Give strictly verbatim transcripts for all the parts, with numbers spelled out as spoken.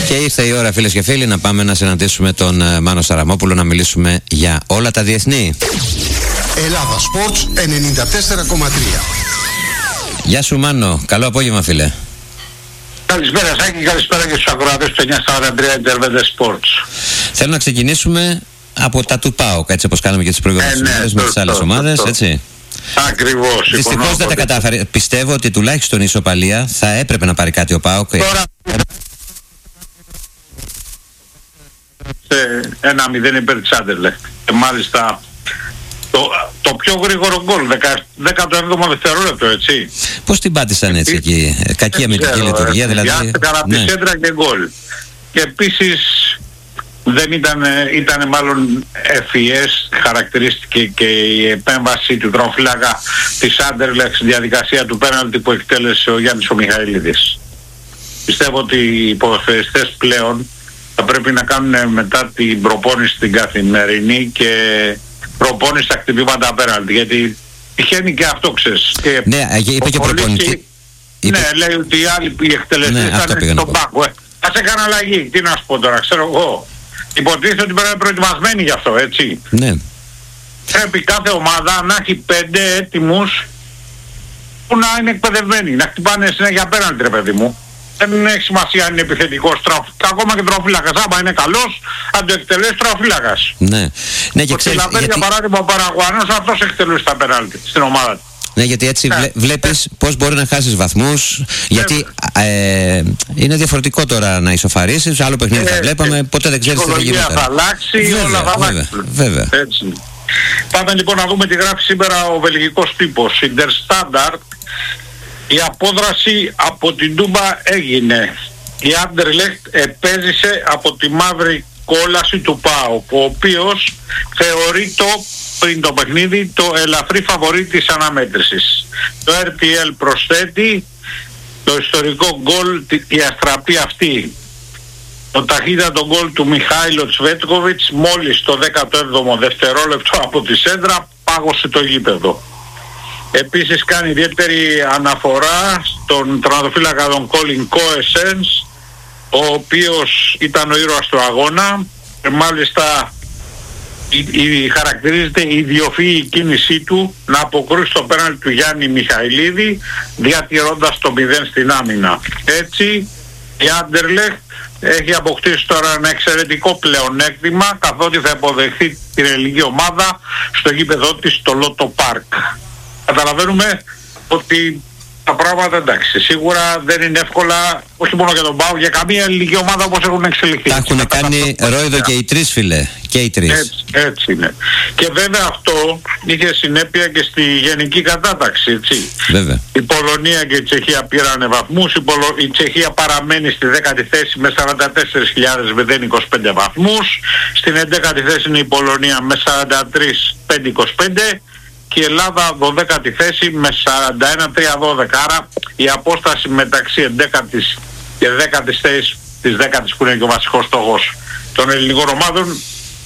Και ήρθε η ώρα, φίλες και φίλοι, να πάμε να συναντήσουμε τον Μάνο Σαραμόπουλο να μιλήσουμε για όλα τα διεθνή. Ελλάδα Sports ενενήντα τέσσερα κόμμα τρία. Γεια σου Μάνο, καλό απόγευμα φίλε. Καλησπέρα Σάκη, καλησπέρα και στους ακροατές του εννιά σαράντα τρία Intervede Sports. Θέλω να ξεκινήσουμε από τα του ΠΑΟΚ, έτσι όπως κάναμε και τις προηγούμενες ε, ναι, ημέρες με τις άλλες ομάδες, έτσι. Ακριβώς. Δυστυχώς δεν τα κατάφερε. Πιστεύω ότι τουλάχιστον η ισοπαλία θα έπρεπε να πάρει κάτι ο ΠΑΟΚ. Τώρα ένα μηδέν υπέρ της Άντερλεχτ. Και μάλιστα το, το πιο γρήγορο γκολ, δέκατο έβδομο δευτερόλεπτο, έτσι. Πώς την πάτησαν έτσι εκεί, κακή αμυντική λειτουργία δηλαδή. Διάστηκαν από τη σέντρα και γκολ. Και επίσης δεν ήταν, ήταν μάλλον ευφυές, χαρακτηρίστηκε και η επέμβαση του τροματοφύλακα της Άντερλεχτ στη διαδικασία του πέναλτι που εκτέλεσε ο Γιάννης ο Μιχαηλίδης. Πιστεύω ότι οι ποδοσφαιριστές πλέον θα πρέπει να κάνουν μετά την προπόνηση την καθημερινή και προπόνηση στα χτυπήματα πέναλτι, γιατί τυχαίνει και αυτό, ξέρεις. Και ναι, είπε και προπονητή. Ναι, είπε... λέει ότι οι άλλοι οι εκτελεστές ναι, ήταν στον πάγκο. Ε, ας έκανε αλλαγή, τι να σου πω τώρα, ξέρω εγώ. Υποτίθεται ότι πρέπει να είναι προετοιμασμένοι γι' αυτό, έτσι. Ναι. Πρέπει κάθε ομάδα να έχει πέντε έτοιμους που να είναι εκπαιδευμένοι, να χτυπάνε συνέχεια πέναλτι, ρε παιδί μου. Δεν έχει σημασία αν είναι επιθετικός, τραφ... ακόμα και τροφύλακας. Άμα είναι καλός, αν το εκτελέσει τροφύλακας. Ναι. Ναι, και ξέρεις, γιατί... για παράδειγμα ο Παραγουανός αυτός εκτελούσε τα πέναλτι στην ομάδα του. Ναι, γιατί έτσι ναι. βλέ, βλέπεις πώς μπορεί να χάσεις βαθμούς. Ναι. Γιατί ε, είναι διαφορετικό τώρα να ισοφαρίσεις. Άλλο παιχνίδι θα βλέπαμε, ποτέ δεν ξέρεις τι θα γίνει. Η θα αλλάξει, βέβαια, όλα θα αλλάξει. Βέβαια. Έτσι. Πάμε λοιπόν να δούμε τι γράφει σήμερα ο βελγικός τύπος. Η Der Standard. Η απόδραση από την Τούμπα έγινε. Η Άντερλεχτ επέζησε από τη μαύρη κόλαση του ΠΑΟΚ, ο οποίος θεωρεί το πριν το παιχνίδι το ελαφρύ φαβορί της αναμέτρησης. Το αρ πι ελ προσθέτει το ιστορικό γκολ, η αστραπή αυτή. Το ταχύτατο γκολ του Μιχάιλο Τσβέτκοβιτς μόλις το δέκατο έβδομο δευτερόλεπτο από τη σέντρα πάγωσε το γήπεδο. Επίσης κάνει ιδιαίτερη αναφορά στον τερματοφύλακα τον Colin Coessens, ο οποίος ήταν ο ήρωας του αγώνα και μάλιστα η, η, χαρακτηρίζεται η ιδιοφυή κίνησή του να αποκρούσει το πέναλτι του Γιάννη Μιχαηλίδη διατηρώντας το μηδέν στην άμυνα. Έτσι η Άντερλεχτ έχει αποκτήσει τώρα ένα εξαιρετικό πλεονέκτημα, καθότι θα υποδεχθεί την ελληνική ομάδα στο γήπεδό της στο Λότο Πάρκ. Καταλαβαίνουμε ότι τα πράγματα εντάξει, σίγουρα δεν είναι εύκολα, όχι μόνο για τον ΠΑΟΚ, για καμία ελληνική ομάδα όπως έχουν εξελιχθεί. Τα έχουν κάνει ρόιδο και οι τρεις, φίλε, και οι τρεις. Έτσι, έτσι είναι. Και βέβαια αυτό είχε συνέπεια και στη γενική κατάταξη, έτσι. Βέβαια. Η Πολωνία και η Τσεχία πήρανε βαθμούς, η, Πολο... η Τσεχία παραμένει στη δέκατη θέση με σαράντα τέσσερις χιλιάδες είκοσι πέντε βαθμούς, στην έντεκατη θέση είναι η Πολωνία με σαράντα τρεις χιλιάδες πεντακόσια είκοσι πέντε και η Ελλάδα δωδέκατη θέση με σαράντα ένα χιλιάδες τριακόσια δώδεκα. Άρα η απόσταση μεταξύ εντέκατης και δέκατης θέσης, της δέκατης που είναι και ο βασικός στόχος των ελληνικών ομάδων,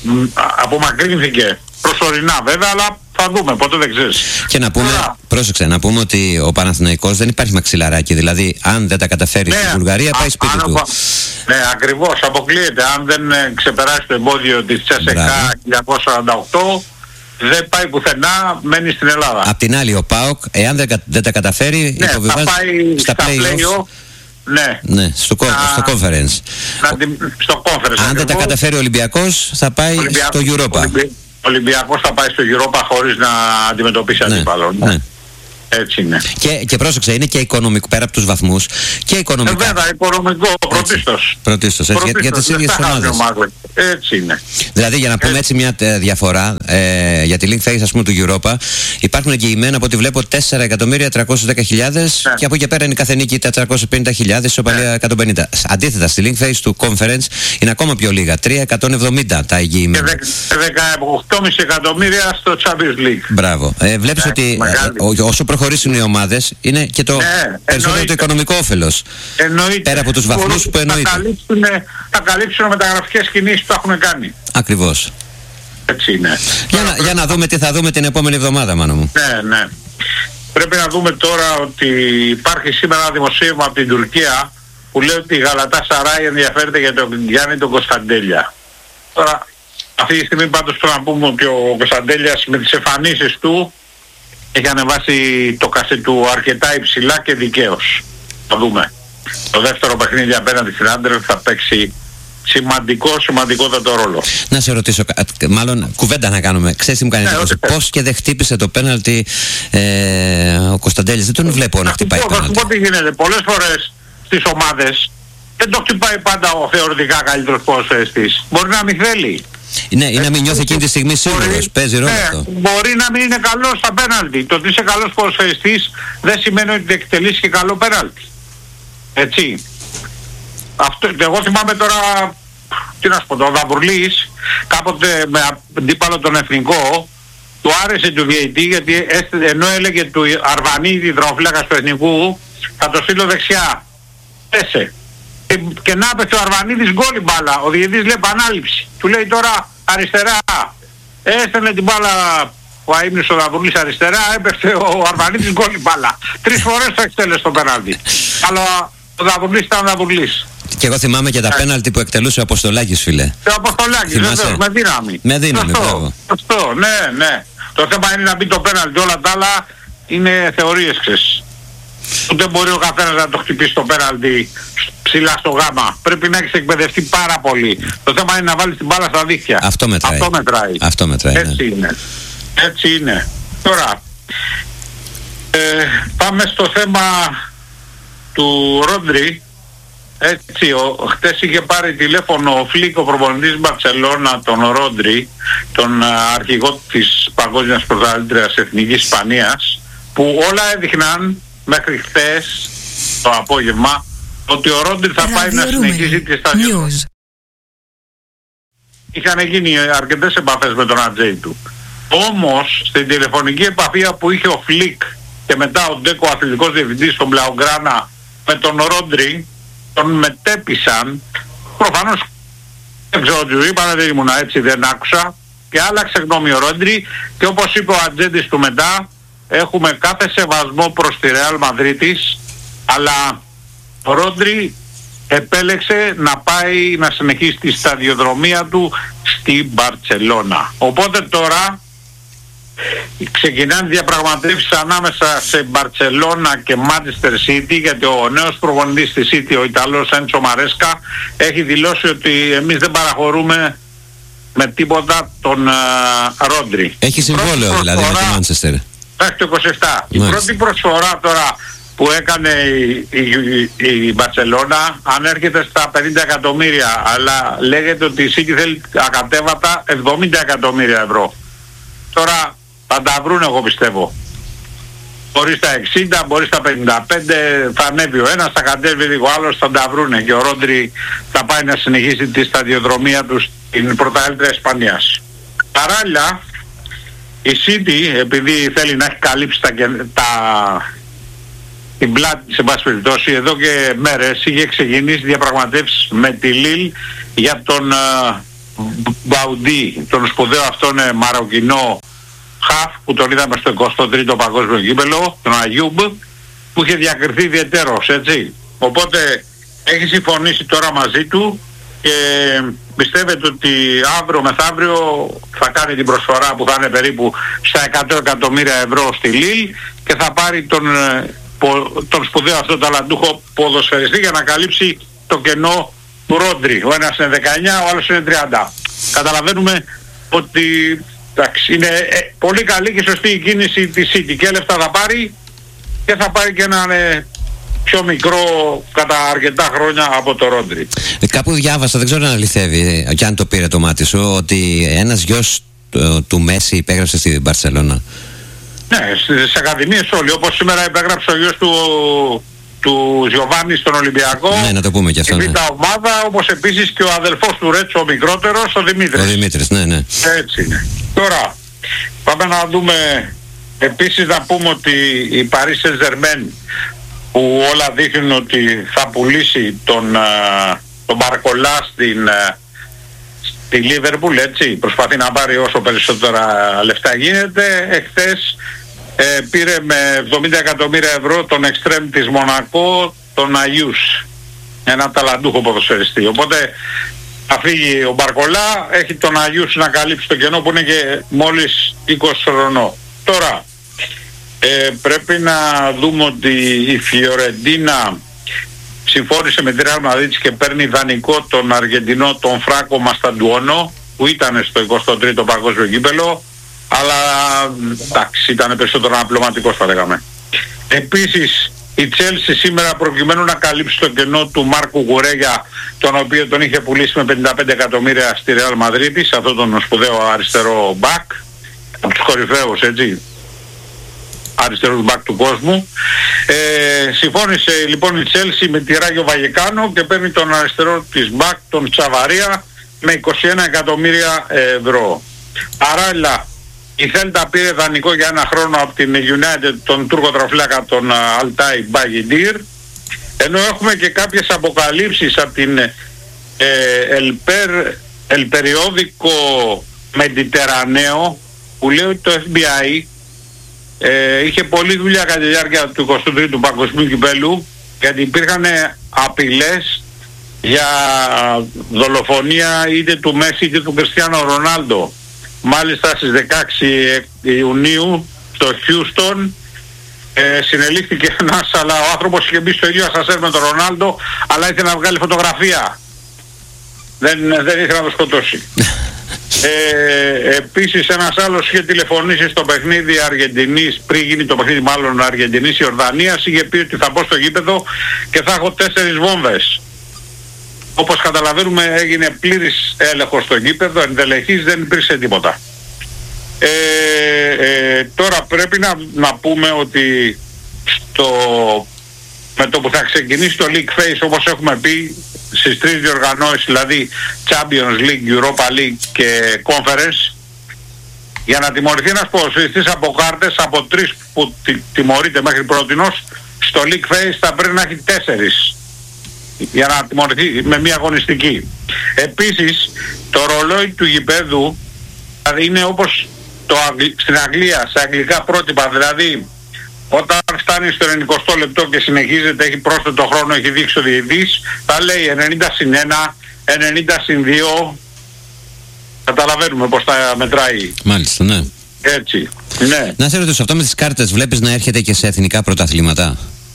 απομακρύνθηκε προσωρινά βέβαια, αλλά θα δούμε, ποτέ δεν ξέρεις. Και να πούμε, Άρα, πρόσεξε, να πούμε ότι ο Παναθηναϊκός δεν υπάρχει μαξιλαράκι, δηλαδή αν δεν τα καταφέρει ναι, στη Βουλγαρία πάει σπίτι α, του. Α, ναι, ακριβώς, αποκλείεται. Αν δεν ε, ξεπεράσει το εμπόδιο της Τσέσεκα χίλια σαράντα οκτώ, δεν πάει πουθενά, μένει στην Ελλάδα. Απ' την άλλη ο ΠΑΟΚ, εάν δεν, δεν τα καταφέρει, ναι, υποβιβάζει θα πάει στα play-off. Ναι, ναι, στο, να, στο conference. Να, στο conference. Αν ακριβώς, δεν τα καταφέρει ο Ολυμπιακός, θα πάει Ολυμπιακός, στο Europa. Ο Ολυμπιακός θα πάει στο Europa χωρίς να αντιμετωπίσει ναι, αντίπαλο. Ναι. Έτσι είναι. Και, και πρόσεξε, είναι και οικονομικό, πέρα από τους βαθμούς, και οικονομικά. Ε, βέβαια, οικονομικό, πρωτίστως. Πρωτίστως, έτσι, για, για τις ίδιες ομάδες. Έτσι είναι. Δηλαδή, για να πούμε έτσι, έτσι μια ε, διαφορά, ε, για τη link phase, ας πούμε, του Europa, υπάρχουν εγγυημένα από ό,τι βλέπω τέσσερα εκατομμύρια τριακόσιες δέκα χιλιάδες ναι. και από εκεί πέρα είναι η κάθε νίκη τετρακόσιες πενήντα χιλιάδες, ισοπαλία ναι. εκατόν πενήντα. Αντίθετα, στη link phase του conference είναι ακόμα πιο λίγα, τρία εκατόν εβδομήντα τα εγγυημένα. Και δεκαοκτώ κόμμα πέντε εκατομμύρια στο Champions League. Μπράβο. Ε, βλέπεις ναι, ότι ε, όσο προχωρήσουν οι ομάδες, είναι και το ναι, περισσότερο το οικονομικό όφελος. Εννοείται. Πέρα από τους βαθμούς που εννοείται. Θα καλύψουν, θα καλύψουν μεταγραφικές κινήσεις που έχουν κάνει. Ακριβώς. Έτσι είναι. Για να, για να δούμε τι θα δούμε την επόμενη εβδομάδα, Μάνο μου. Ναι, ναι. Πρέπει να δούμε τώρα ότι υπάρχει σήμερα ένα δημοσίευμα από την Τουρκία που λέει ότι η Γαλατάσαράι ενδιαφέρεται για τον Γιάννη τον Κωνσταντέλια. Τώρα, αυτή τη στιγμή πάντως πρέπει να πούμε ότι ο Κωνσταντέλιας με τις εμφανίσεις του έχει ανεβάσει το κασέ του αρκετά υψηλά και δικαίως. Θα δούμε. Το δεύτερο παιχνίδι απέναντι στην Άντερλεχτ θα παίξει σημαντικό, σημαντικότατο ρόλο. Να σε ρωτήσω, μάλλον κουβέντα να κάνουμε. Ξέρεις τι μου κάνει ναι, εντύπωση? Πώς και δεν χτύπησε το πέναλτι ε, ο Κωνσταντέλης? Δεν τον βλέπω να χτυπάει πέναλτι. Θα σου πω τι γίνεται. Πολλές φορές στις ομάδες δεν το χτυπάει πάντα ο θεωρητικά καλύτερος ποδοσφαιριστής. Μπορεί να μην θέλει. Ναι, ή να μην νιώθει εκείνη τη στιγμή σίγουρος. Παίζει ρόλο ναι, αυτό. Μπορεί να μην είναι καλός στα πέναλτι. Το ότι είσαι καλός ποδοσφαιριστής δεν σημαίνει ότι εκτελείς και καλό πέναλτι. Έτσι. Αυτό, εγώ θυμάμαι τώρα, τι να σου πω, τον Δαβουρλής, κάποτε με αντίπαλο τον Εθνικό, του άρεσε του διαιτητή γιατί ενώ έλεγε του Αρβανίδη, δρομοφύλακας του Εθνικού, θα το στείλω δεξιά. Έσε. Και, και να έπαιξε ο Αρβανίδης γκόλ η μπάλα. Ο διαιτητής λέει επανάληψη. Του λέει τώρα αριστερά. Έστελνε την μπάλα ο αείμνης ο Δαβουρλής αριστερά, έπαιξε ο Αρβανίδης γκόλ η μπάλα. Τρεις φορές το εκτέλεσε το πέναλτι. Αλλά ο Δαβουρλής ήταν ο Δαβουρλής. Και εγώ θυμάμαι και τα πέναλτι που εκτελούσε ο Αποστολάκης, φίλε. Ο Αποστολάκης, βεβαίως, με δύναμη. Με δύναμη, αυτό, αυτό, ναι, ναι. Το θέμα είναι να μπει το πέναλτι, όλα τα άλλα είναι θεωρίες, ξέρεις. Ούτε μπορεί ο καθένας να το χτυπήσει το πέναλτι ψηλά στο γάμα. Πρέπει να έχεις εκπαιδευτεί πάρα πολύ. Το θέμα είναι να βάλεις την μπάλα στα δίχτυα. Αυτό μετράει. Αυτό μετράει. Αυτό μετράει, Έτσι ναι. είναι. Έτσι είναι. Τώρα, ε, πάμε στο θέμα του Ρόντρι. Έτσι, ο, χτες είχε πάρει τηλέφωνο ο Φλικ, ο προπονητής Μπαρτσελώνα, τον Ρόντρι, τον α, αρχηγό της παγκόσμιας πρωταθλήτριας Εθνικής Ισπανίας, που όλα έδειχναν μέχρι χτες το απόγευμα ότι ο Ρόντρι θα πάει να συνεχίσει τη σταδιοδρομία. Είχαν γίνει αρκετές επαφές με τον ατζέι του. Όμως, στην τηλεφωνική επαφή που είχε ο Φλικ και μετά ο Ντέκο, ο αθλητικός διευθυντής στον Μπλαουγκράνα, με τον Ρόντρι, τον μετέπισαν, προφανώς δεν ξέρω τι είπανε, δεν ήμουν έτσι, δεν άκουσα, και άλλαξε γνώμη ο Ρόντρι και όπως είπε ο ατζέντης του μετά, έχουμε κάθε σεβασμό προς τη Ρεάλ Μαδρίτης, αλλά ο Ρόντρι επέλεξε να πάει να συνεχίσει τη σταδιοδρομία του στη Μπαρτσελώνα. Οπότε τώρα ξεκινάνε διαπραγματεύσεις ανάμεσα σε Μπαρτσελώνα και Manchester City, γιατί ο νέος προπονητής της City, ο Ιταλός Έντσο Μαρέσκα, έχει δηλώσει ότι εμείς δεν παραχωρούμε με τίποτα τον uh, Ρόντρι. Έχει συμβόλαιο δηλαδή με τη Manchester. Έχει το είκοσι επτά. Η πρώτη προσφορά τώρα που έκανε η, η, η Μπαρτσελώνα ανέρχεται στα πενήντα εκατομμύρια, αλλά λέγεται ότι η City θέλει ακατέβατα εβδομήντα εκατομμύρια ευρώ. Τώρα θα τα βρουν, εγώ πιστεύω. Μπορεί στα εξήντα, μπορεί στα πενήντα πέντε, θα ανέβει ο ένας, θα κατέβει λίγο άλλος, θα τα βρούνε και ο Ρόντρι θα πάει να συνεχίσει τη σταδιοδρομία του στην πρωταθλήτρια Ισπανίας. Παράλληλα, η City, επειδή θέλει να έχει καλύψει τα, τα, την πλάτη της, σε πάση περιπτώσει, εδώ και μέρες είχε ξεκινήσει διαπραγματεύσεις με τη Λίλ για τον Μπαουντί, τον σπουδαίο αυτόν Μαροκινό χαφ που τον είδαμε στο εικοστό τρίτο παγκόσμιο κύπελλο, τον Αγιούμπ, που είχε διακριθεί ιδιαιτέρως, έτσι. Οπότε έχει συμφωνήσει τώρα μαζί του και πιστεύετε ότι αύριο μεθαύριο θα κάνει την προσφορά που θα είναι περίπου στα εκατό εκατομμύρια ευρώ στη Λίλ και θα πάρει τον, τον σπουδαίο αυτό ταλαντούχο ποδοσφαιριστή για να καλύψει το κενό του Ρόντρι. Ο ένας είναι δεκαεννιά, ο άλλος είναι τριάντα. Καταλαβαίνουμε ότι εντάξει, είναι ε, πολύ καλή και σωστή η κίνηση της City, και λεφτά θα πάρει και θα πάρει και έναν ε, πιο μικρό κατά αρκετά χρόνια από το Ρόντρι. Ε, κάπου διάβασα, δεν ξέρω αν αληθεύει και αν το πήρε το μάτι σου, ότι ένας γιος του, του Μέση υπέγραψε στη Μπαρσελόνα. Ναι, στις ακαδημίες όλοι, όπως σήμερα υπέγραψε ο γιος του του Γιωβάνι στον Ολυμπιακό, ναι, να το πούμε και αυτό, η β' ομάδα, όπως επίσης και ο αδελφός του Ρέτσο, ο μικρότερος, ο Δημήτρης. Ο Δημήτρης, ναι, ναι. Έτσι είναι. Τώρα, πάμε να δούμε, επίσης να πούμε ότι η Paris Saint-Germain, που όλα δείχνουν ότι θα πουλήσει τον, τον Μπαρκολά στην, στη Λίβερπουλ, έτσι, προσπαθεί να πάρει όσο περισσότερα λεφτά γίνεται. Εχθές Ε, πήρε με εβδομήντα εκατομμύρια ευρώ τον εξτρέμ της Μονακό, τον Αγιούς. ένα ταλαντούχο ποδοσφαιριστή. Οπότε θα φύγει ο Μπαρκολά, έχει τον Αγιούς να καλύψει το κενό που είναι και μόλις είκοσι χρονών. Τώρα ε, πρέπει να δούμε ότι η Φιωρεντίνα συμφώνησε με τη Ρεάλ Μαδρίτης και παίρνει δανεικό τον Αργεντινό, τον Φράκο Μασταντουόνο, που ήταν στο εικοστό τρίτο παγκόσμιο κύπελλο, αλλά εντάξει, ήταν περισσότερο αναπληρωματικός θα λέγαμε. Επίσης η Τσέλσι σήμερα, προκειμένου να καλύψει το κενό του Μάρκου Γουρέγια, τον οποίο τον είχε πουλήσει με πενήντα πέντε εκατομμύρια στη Ρεάλ Μαδρίτης, αυτόν τον σπουδαίο αριστερό μπακ, από τους κορυφαίους έτσι αριστερούς μπακ του κόσμου, ε, συμφώνησε λοιπόν η Τσέλσι με τη Ράγιο Βαγεκάνο και παίρνει τον αριστερό της μπακ, τον Τσαβαρία, με είκοσι ένα εκατομμύρια ευρώ. Παράλληλα η Θέλτα πήρε δανεικό για ένα χρόνο από την United τον Τούρκο τραφλάκα, τον Αλτάι Μπαγιντήρ, ενώ έχουμε και κάποιες αποκαλύψεις από την ε, Ελπερ, Ελπεριόδικο Μεντιτερανέο, που λέει ότι το εφ μπι άι ε, είχε πολλή δουλειά κατά τη διάρκεια του εικοστού τρίτου παγκοσμίου κυπέλλου, γιατί υπήρχαν απειλές για δολοφονία είτε του Μέση είτε του Κριστιάνο Ρονάλντο. Μάλιστα στις δεκαέξι Ιουνίου στο Χιούστον ε, συνελήφθηκε ένας, αλλά ο άνθρωπος είχε μπει στο ίδιο ασανσέρ με τον Ρονάλντο, αλλά ήθελε να βγάλει φωτογραφία, δεν, δεν ήθελε να το σκοτώσει. ε, επίσης ένας άλλος είχε τηλεφωνήσει στο παιχνίδι Αργεντινής, πριν γίνει το παιχνίδι μάλλον Αργεντινής Ιορδανίας, είχε πει ότι θα μπω στο γήπεδο και θα έχω τέσσερις βόμβες. Όπως καταλαβαίνουμε έγινε πλήρης έλεγχος στο γήπεδο, ενδελεχής, δεν υπήρξε τίποτα. Ε, ε, τώρα πρέπει να, να πούμε ότι στο, με το που θα ξεκινήσει το League Phase, όπως έχουμε πει, στις τρεις διοργανώσεις, δηλαδή Champions League, Europa League και Conference, για να τιμωρηθεί ένας ποδοσφαιριστής από κάρτες, από τρεις που τη, τιμωρείται μέχρι πρότινος, στο League Phase θα πρέπει να έχει τέσσερις για να τιμωρηθεί με μια αγωνιστική. Επίσης το ρολόι του γηπέδου είναι όπως το, στην Αγγλία, σε αγγλικά πρότυπα, δηλαδή όταν φτάνει στο ενενηκοστό λεπτό και συνεχίζεται, έχει πρόσθετο χρόνο, έχει δείξει ο διαιτητής, θα λέει ενενήντα συν ένα, ενενήντα συν δύο, καταλαβαίνουμε πως τα μετράει. Μάλιστα, ναι. Έτσι, ναι. Να σε ρωτήσω, αυτό με τις κάρτες βλέπεις να έρχεται και σε εθνικά πρωταθλήματα?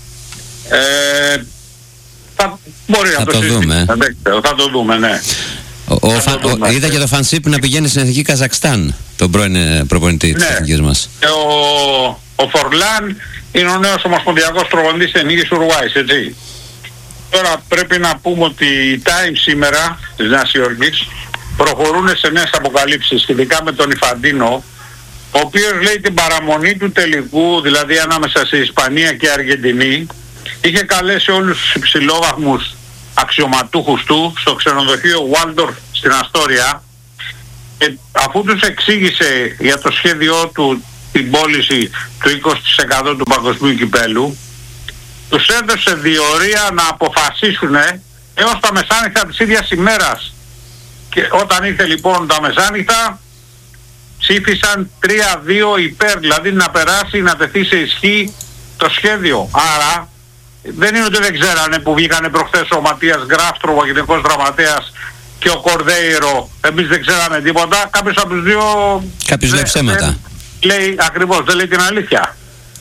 Ε, θα, μπορεί θα να το, το δούμε. Θα, θα το δούμε, ναι. Ο, ο, φα, ο, είδα και το Φανσίπ να πηγαίνει στην εθνική Καζακστάν, τον πρώην προπονητή, ναι, της εθνικής μας. Και ο, ο Φορλάν είναι ο νέος ομοσπονδιακός προπονητής της εθνικής Ουρουάης, έτσι. Τώρα πρέπει να πούμε ότι οι Times σήμερα της Νέας Υόρκης προχωρούν σε νέες αποκαλύψεις σχετικά με τον Ιφαντίνο, ο οποίος λέει την παραμονή του τελικού, δηλαδή ανάμεσα σε Ισπανία και Αργεντινή, είχε καλέσει όλους τους υψηλόβαθμους αξιωματούχους του στο ξενοδοχείο Waldorf στην Αστόρια, και αφού τους εξήγησε για το σχέδιό του την πώληση του είκοσι τοις εκατό του παγκοσμίου κυπέλλου, τους έδωσε διορία να αποφασίσουν έως τα μεσάνυχτα της ίδιας ημέρας. Και όταν ήρθε λοιπόν τα μεσάνυχτα ψήφισαν τρία δύο υπέρ, δηλαδή να περάσει, να τεθεί σε ισχύ το σχέδιο. Άρα δεν είναι ότι δεν ξέρανε, που βγήκανε προχθές ο Ματίας Γκράφτρο, ο γενικός γραμματέας, και ο Κορδέιρο, εμείς δεν ξέραμε τίποτα. Κάποιος από τους δύο... Κάποιος λέει ψέματα. Λέει ακριβώς, δεν λέει την αλήθεια.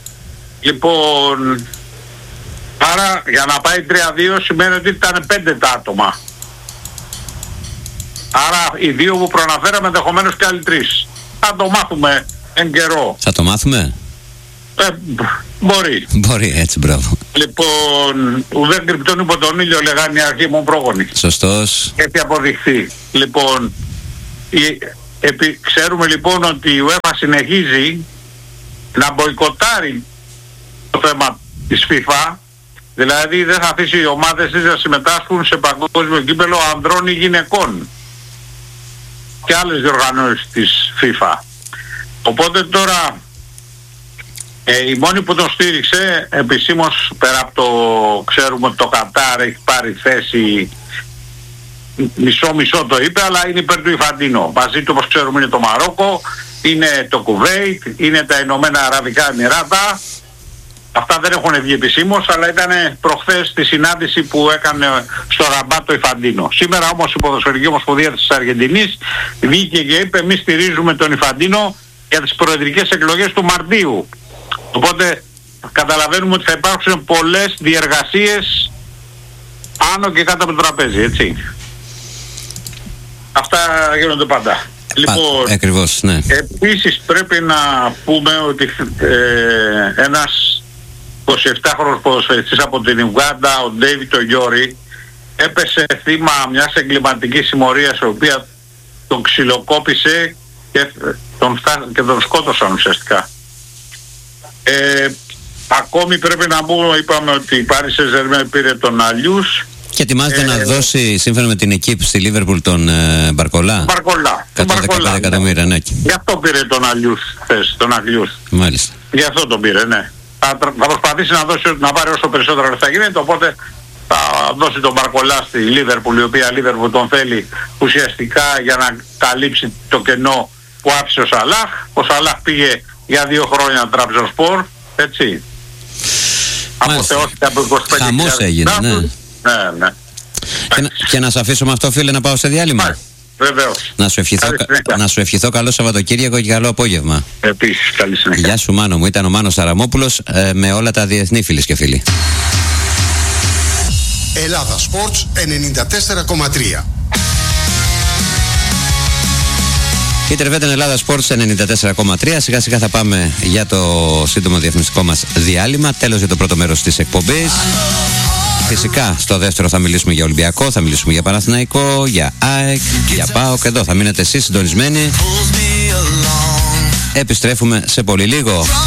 Λοιπόν, άρα για να πάει τρία δύο σημαίνει ότι ήταν πέντε τα άτομα. Άρα οι δύο που προαναφέραμε, ενδεχομένως και άλλοι τρεις. Θα το μάθουμε εν καιρό. Θα το μάθουμε. Ε, μπορεί. Μπορεί, έτσι, μπράβο. Λοιπόν, ουδέν κρυπτών υπό τον ήλιο, λέγανε οι αρχαίοι μου πρόγονοι. Σωστός. Έχει αποδειχθεί. Λοιπόν, η, επί, ξέρουμε λοιπόν ότι η UEFA συνεχίζει να μποϊκοτάρει το θέμα της FIFA, δηλαδή δεν θα αφήσει οι ομάδες της να συμμετάσχουν σε παγκόσμιο κύπελλο ανδρών ή γυναικών και άλλες διοργανώσεις της FIFA. Οπότε τώρα ε, η μόνη που τον στήριξε επισήμως, πέρα από το, ξέρουμε ότι το Κατάρ έχει πάρει θέση μισό-μισό, το είπε, αλλά είναι υπέρ του Ιφαντίνο. Μαζί του, όπως ξέρουμε, είναι το Μαρόκο, είναι το Κουβέιτ, είναι τα Ηνωμένα Αραβικά Εμιράτα Αυτά δεν έχουν βγει επισήμως, αλλά ήταν προχθές τη συνάντηση που έκανε στο Ραμπάτ το Ιφαντίνο. Σήμερα όμως η Ποδοσφαιρική Ομοσπονδία της Αργεντινής βγήκε και είπε εμείς στηρίζουμε τον Ιφαντίνο για τις προεδρικές εκλογές του Μαρτίου. Οπότε καταλαβαίνουμε ότι θα υπάρξουν πολλές διεργασίες άνω και κάτω από το τραπέζι, έτσι. Αυτά γίνονται πάντα. Λοιπόν, ακριβώς, ναι. Επίσης πρέπει να πούμε ότι ε, ένας εικοσιεπτάχρονος ποδοσφαιριστής από την Ουγγάντα, ο Ντέιβιτ Ογιώρη, έπεσε θύμα μιας εγκληματικής συμμορίας, η οποία τον ξυλοκόπησε και τον, φτά, και τον σκότωσαν ουσιαστικά. Ε, ακόμη πρέπει να πούμε, είπαμε ότι η Paris Saint-Germain πήρε τον Αλιούς και ετοιμάζεται ε, να ε, δώσει σύμφωνα με την εκείπ στη Λίβερπουλ τον ε, Μπαρκολά. Μπαρκολά. εκατόν δεκαπέντε εκατομμύρια, ναι. Γι' αυτό πήρε τον Αλιούς, θες, τον Αλιούς. Μάλιστα. Γι' αυτό τον πήρε, ναι. Θα, θα προσπαθήσει να, δώσει, να πάρει όσο περισσότερα λεφτά γίνεται, οπότε θα δώσει τον Μπαρκολά στη Λίβερπουλ, η οποία Λίβερπουλ τον θέλει ουσιαστικά για να καλύψει το κενό που άφησε ο Σαλάχ. Ο Σαλάχ πήγε για δύο χρόνια Τραμπζονσπορ, έτσι. Αποθεώθηκε από είκοσι πέντε χαμός έγινε, ναι. Ναι, ναι. Και να, και να σε αφήσω με αυτό, φίλε, να πάω σε διάλειμμα. Ναι, βεβαίως. Να σου ευχηθώ, να σου ευχηθώ καλό Σαββατοκύριακο και καλό απόγευμα. Επίσης, καλή συνέχεια. Γεια σου, Μάνο μου. Ήταν ο Μάνος Σαραμόπουλος ε, με όλα τα διεθνή, φίλες και φίλοι. Ελλάδα Sports ενενήντα τέσσερα κόμμα τρία. Είτε Ελλάδα Sports ενενήντα τέσσερα κόμμα τρία. Σιγά σιγά θα πάμε για το σύντομο διαφημιστικό μας διάλειμμα. Τέλος για το πρώτο μέρος της εκπομπής. Φυσικά στο δεύτερο θα μιλήσουμε για Ολυμπιακό, θα μιλήσουμε για Παναθηναϊκό, για ΑΕΚ, για ΠΑΟΚ. Εδώ θα μείνετε εσείς συντονισμένοι. Επιστρέφουμε σε πολύ λίγο.